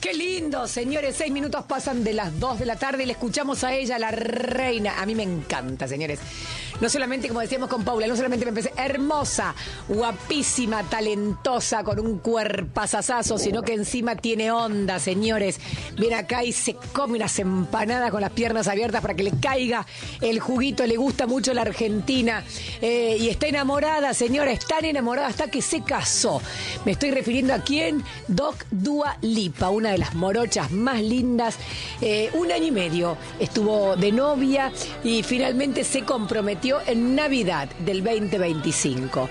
Qué lindo, señores. 6 minutos pasan de las 2 de la tarde y le escuchamos a ella, la reina. A mí me encanta, señores. No solamente, como decíamos con Paula, no solamente me empecé hermosa, guapísima, talentosa, con un cuerpazazazo, sino que encima tiene onda, señores. Viene acá y se come unas empanadas con las piernas abiertas para que le caiga el juguito. Le gusta mucho la Argentina. Y está enamorada, señores, tan enamorada hasta que se casó. Me estoy refiriendo a quién, Doc Dua Lipa, una de las morochas más lindas. 1 año y medio estuvo de novia y finalmente se comprometió en Navidad del 2025.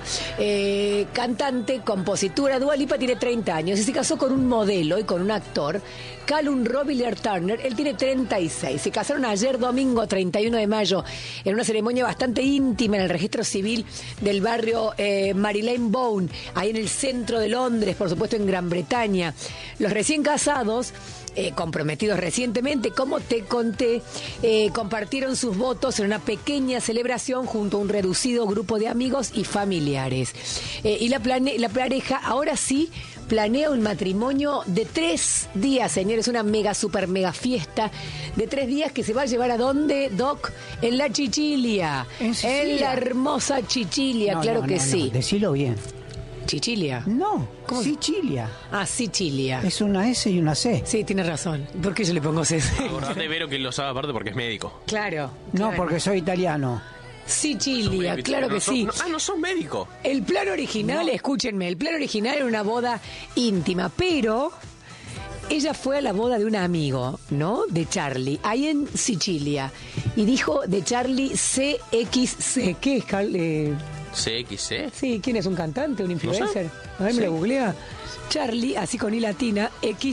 Cantante, compositora, Dua Lipa tiene 30 años y se casó con un modelo y con un actor, Callum Robillard Turner. Él tiene 36. Se casaron ayer, domingo 31 de mayo, en una ceremonia bastante íntima en el registro civil del barrio Marylebone, ahí en el centro de Londres, por supuesto en Gran Bretaña. Los recién casados, comprometidos recientemente, como te conté, compartieron sus votos en una pequeña celebración junto a un reducido grupo de amigos y familiares. Y la pareja ahora sí planea un matrimonio de 3 días, señores, una super mega fiesta de 3 días que se va a llevar ¿a dónde, Doc? En la Chichilia, en la hermosa Chichilia, claro que sí. Decilo bien. ¿Chichilia? No, ¿cómo? Sicilia. Ah, Sicilia. Es una S y una C. Sí, tienes razón. ¿Por qué yo le pongo C? Acordate, Vero, que él lo sabe aparte porque es médico. Claro. No, porque soy italiano. Sicilia, claro que sí. No sos médico. El plan original, escúchenme, el plan original era una boda íntima, pero ella fue a la boda de un amigo, ¿no? De Charlie, ahí en Sicilia, y dijo de Charlie CXC. ¿Qué es, ¿CXC? Sí, ¿quién es? ¿Un cantante? ¿Un influencer? No sé. A ver, me Sí. lo googlea. Charlie, así con I latina,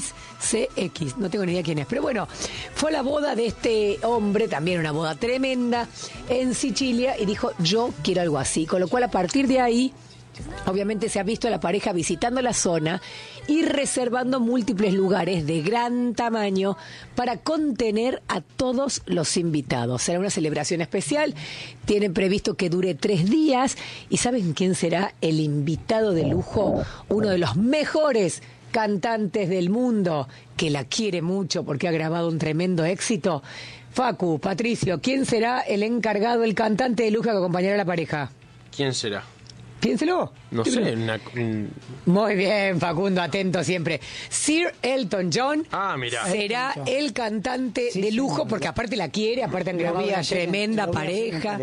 XCX. No tengo ni idea quién es. Pero bueno, fue a la boda de este hombre, también una boda tremenda, en Sicilia, y dijo, yo quiero algo así. Con lo cual, a partir de ahí, obviamente se ha visto a la pareja visitando la zona y reservando múltiples lugares de gran tamaño para contener a todos los invitados. Será una celebración especial, tienen previsto que dure 3 días. ¿Y saben quién será el invitado de lujo? Uno de los mejores cantantes del mundo, que la quiere mucho porque ha grabado un tremendo éxito. Facu, Patricio, ¿quién será el encargado, el cantante de lujo que acompañará a la pareja? ¿Quién será? Piénselo. No sé. Muy bien, Facundo, atento siempre. Sir Elton John Mira. será el cantante de lujo, porque aparte la quiere, aparte han grabado una tremenda pareja.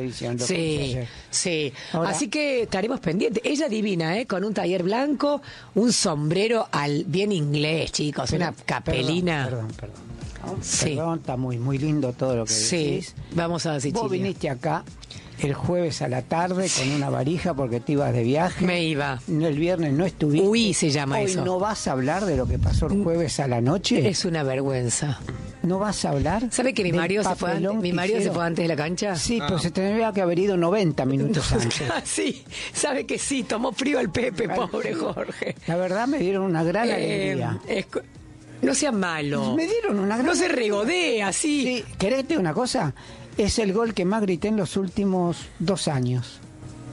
Sí. Ahora, así que estaremos pendientes. Ella divina, con un taller blanco, un sombrero bien inglés, chicos, una capelina. Perdón. Sí. Perdón, está muy lindo todo lo que decís. Vamos a Sicilia. Vos viniste acá el jueves a la tarde con una varija porque te ibas de viaje. Me iba. El viernes no estuviste. Huí se llama Hoy eso. ¿No vas a hablar de lo que pasó el jueves a la noche? Es una vergüenza. ¿No vas a hablar? ¿Sabe que mi marido se fue antes de la cancha? Sí, pero se tendría que haber ido 90 minutos antes. Sí, sabe que sí, tomó frío el Pepe, pobre Jorge. La verdad me dieron una gran alegría. No sea malo. Me dieron una gran No se regodea así. Sí, ¿querés decir una cosa? Es el gol que más grité en los últimos 2 años.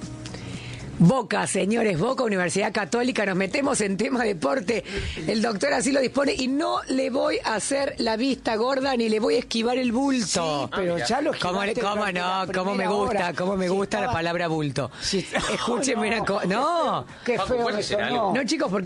Boca, señores, Boca, Universidad Católica, nos metemos en tema deporte. El doctor así lo dispone y no le voy a hacer la vista gorda ni le voy a esquivar el bulto. Sí, pero ya lo ¿Cómo no? ¿Cómo me gusta la palabra bulto? Sí. Escúchenme una cosa. No. Qué feo ¿puedes eso, hacer algo? no. No, chicos, porque